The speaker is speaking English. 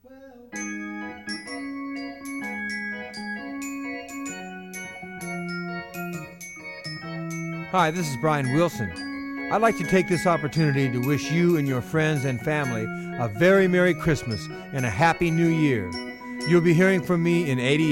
Hi, this is Brian Wilson. I'd like to take this opportunity to wish you and your friends and family a very Merry Christmas and a Happy New Year. You'll be hearing from me in 88.